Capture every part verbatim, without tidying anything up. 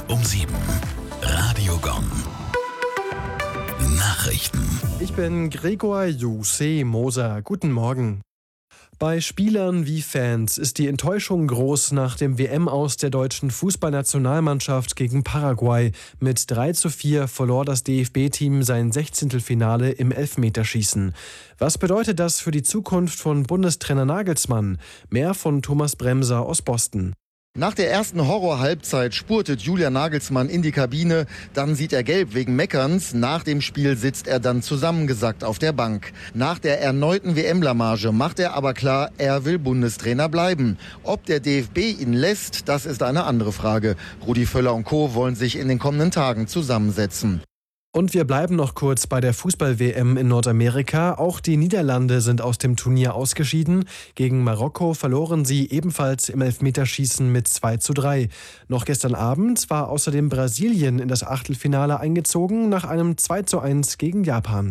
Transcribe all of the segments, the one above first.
um sieben. Radio Gong. Nachrichten. Ich bin Gregor Juse Moser. Guten Morgen. Bei Spielern wie Fans ist die Enttäuschung groß nach dem W M-Aus der deutschen Fußballnationalmannschaft gegen Paraguay. Mit drei zu vier verlor das D F B-Team sein Sechzehntelfinale im Elfmeterschießen. Was bedeutet das für die Zukunft von Bundestrainer Nagelsmann? Mehr von Thomas Bremser aus Boston. Nach der ersten Horror-Halbzeit spurtet Julian Nagelsmann in die Kabine. Dann sieht er gelb wegen Meckerns. Nach dem Spiel sitzt er dann zusammengesackt auf der Bank. Nach der erneuten W M-Blamage macht er aber klar, er will Bundestrainer bleiben. Ob der D F B ihn lässt, das ist eine andere Frage. Rudi Völler und Co. wollen sich in den kommenden Tagen zusammensetzen. Und wir bleiben noch kurz bei der Fußball-W M in Nordamerika. Auch die Niederlande sind aus dem Turnier ausgeschieden. Gegen Marokko verloren sie ebenfalls im Elfmeterschießen mit zwei zu drei. Noch gestern Abend war außerdem Brasilien in das Achtelfinale eingezogen nach einem zwei zu eins gegen Japan.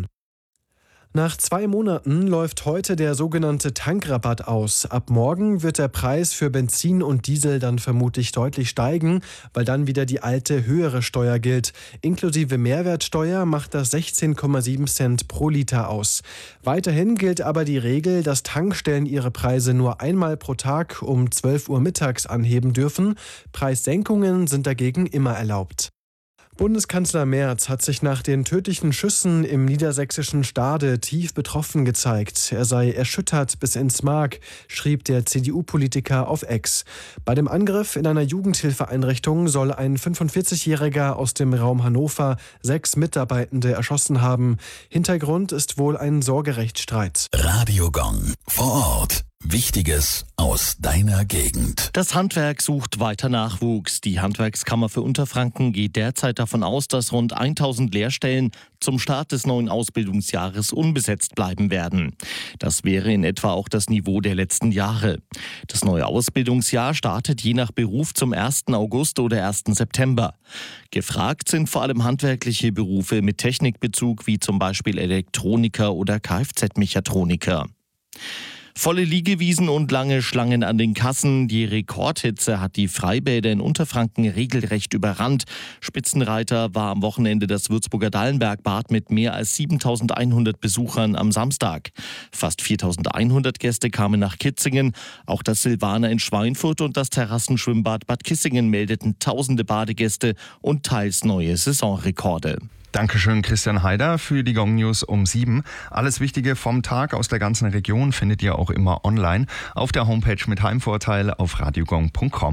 Nach zwei Monaten läuft heute der sogenannte Tankrabatt aus. Ab morgen wird der Preis für Benzin und Diesel dann vermutlich deutlich steigen, weil dann wieder die alte höhere Steuer gilt. Inklusive Mehrwertsteuer macht das sechzehn Komma sieben Cent pro Liter aus. Weiterhin gilt aber die Regel, dass Tankstellen ihre Preise nur einmal pro Tag um zwölf Uhr mittags anheben dürfen. Preissenkungen sind dagegen immer erlaubt. Bundeskanzler Merz hat sich nach den tödlichen Schüssen im niedersächsischen Stade tief betroffen gezeigt. Er sei erschüttert bis ins Mark, schrieb der C D U-Politiker auf X. Bei dem Angriff in einer Jugendhilfeeinrichtung soll ein fünfundvierzigjähriger aus dem Raum Hannover sechs Mitarbeitende erschossen haben. Hintergrund ist wohl ein Sorgerechtsstreit. Radio Gong. Vor Ort. Wichtiges aus deiner Gegend. Das Handwerk sucht weiter Nachwuchs. Die Handwerkskammer für Unterfranken geht derzeit davon aus, dass rund tausend Lehrstellen zum Start des neuen Ausbildungsjahres unbesetzt bleiben werden. Das wäre in etwa auch das Niveau der letzten Jahre. Das neue Ausbildungsjahr startet je nach Beruf zum ersten August oder ersten September. Gefragt sind vor allem handwerkliche Berufe mit Technikbezug wie zum Beispiel Elektroniker oder Kfz-Mechatroniker. Volle Liegewiesen und lange Schlangen an den Kassen. Die Rekordhitze hat die Freibäder in Unterfranken regelrecht überrannt. Spitzenreiter war am Wochenende das Würzburger Dallenbergbad mit mehr als siebentausendeinhundert Besuchern am Samstag. Fast viertausendeinhundert Gäste kamen nach Kitzingen. Auch das Silvaner in Schweinfurt und das Terrassenschwimmbad Bad Kissingen meldeten tausende Badegäste und teils neue Saisonrekorde. Dankeschön, Christian Haider, für die Gong News um sieben. Alles Wichtige vom Tag aus der ganzen Region findet ihr auch immer online auf der Homepage mit Heimvorteil auf radiogong punkt com.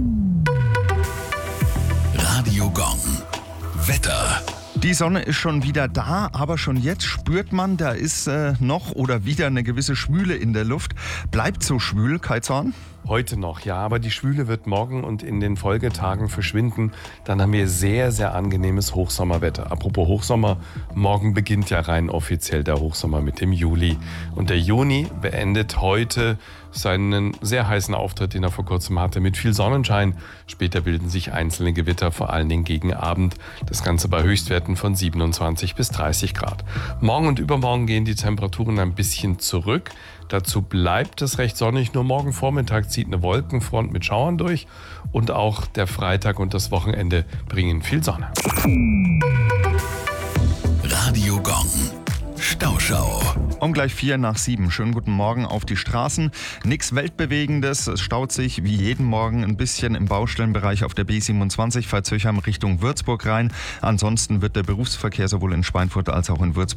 Radio Gong. Wetter. Die Sonne ist schon wieder da, aber schon jetzt spürt man, da ist äh, noch oder wieder eine gewisse Schwüle in der Luft. Bleibt so schwül, Kai Zorn? Heute noch, ja, aber die Schwüle wird morgen und in den Folgetagen verschwinden. Dann haben wir sehr, sehr angenehmes Hochsommerwetter. Apropos Hochsommer, morgen beginnt ja rein offiziell der Hochsommer mit dem Juli. Und der Juni beendet heute seinen sehr heißen Auftritt, den er vor kurzem hatte, mit viel Sonnenschein. Später bilden sich einzelne Gewitter, vor allen Dingen gegen Abend. Das Ganze bei Höchstwerten von siebenundzwanzig bis dreißig Grad. Morgen und übermorgen gehen die Temperaturen ein bisschen zurück. Dazu bleibt es recht sonnig, nur morgen Vormittag zieht eine Wolkenfront mit Schauern durch und auch der Freitag und das Wochenende bringen viel Sonne. Radio Gong. Stauschau. Um gleich vier nach sieben. Schönen guten Morgen auf die Straßen. Nichts Weltbewegendes. Es staut sich wie jeden Morgen ein bisschen im Baustellenbereich auf der B siebenundzwanzig Pfalz-Höchheim Richtung Würzburg rein. Ansonsten wird der Berufsverkehr sowohl in Schweinfurt als auch in Würzburg